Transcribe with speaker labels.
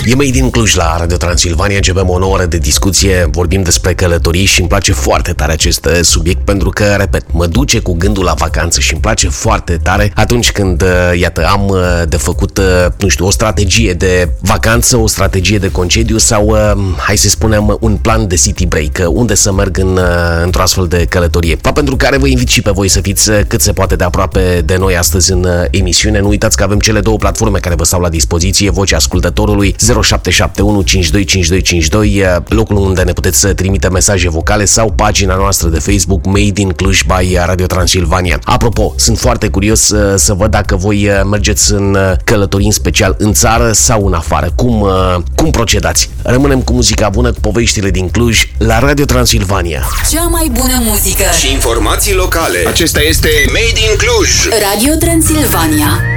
Speaker 1: E Made in Cluj la Radio Transilvania, începem o nouă oră de discuție, vorbim despre călătorii și îmi place foarte tare acest subiect pentru că, repet, mă duce cu gândul la vacanță și îmi place foarte tare atunci când, iată, am de făcut, nu știu, o strategie de vacanță, o strategie de concediu sau, hai să spunem, un plan de city break, unde să merg într-o astfel de călătorie. Fapt pentru care vă invit și pe voi să fiți cât se poate de aproape de noi astăzi în emisiune. Nu uitați că avem cele două platforme care vă stau la dispoziție, Vocea Ascultătorului 0771 525252, locul unde ne puteți trimite mesaje vocale, sau pagina noastră de Facebook Made in Cluj by Radio Transilvania. Apropo, sunt foarte curios să văd dacă voi mergeți în călătorii, în special în țară sau în afară. Cum procedați? Rămânem cu muzica bună, cu poveștile din Cluj la Radio Transilvania.
Speaker 2: Cea mai bună muzică
Speaker 3: și informații locale. Acesta este Made in Cluj.
Speaker 2: Radio Transilvania.